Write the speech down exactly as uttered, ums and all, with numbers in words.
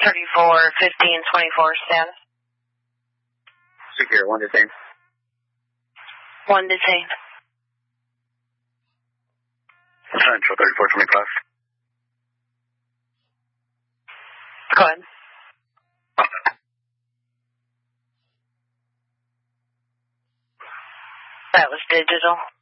thirty-four fifteen twenty-four status. Secure, one detained. One detained. Central thirty-four twenty-five. Go ahead. That was digital.